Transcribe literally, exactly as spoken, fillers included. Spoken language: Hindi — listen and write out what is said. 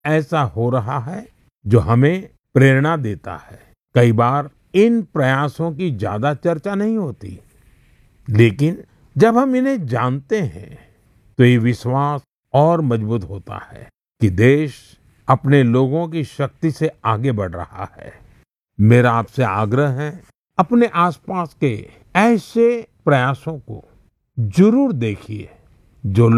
ऐसा हो रहा है जो हमें प्रेरणा देता है। कई बार इन प्रयासों की ज्यादा चर्चा नहीं होती, लेकिन जब हम इन्हें जानते हैं तो ये विश्वास और मजबूत होता है कि देश अपने लोगों की शक्ति से आगे बढ़ रहा है। मेरा आपसे आग्रह है, अपने आसपास के ऐसे प्रयासों को जरूर देखिए जो